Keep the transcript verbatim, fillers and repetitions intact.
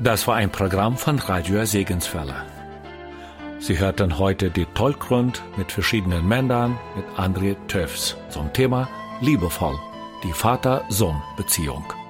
Das war ein Programm von Radio Segenswelle. Sie hörten heute die Tollgrund mit verschiedenen Männern mit André Töfs zum Thema Liebevoll, die Vater-Sohn-Beziehung.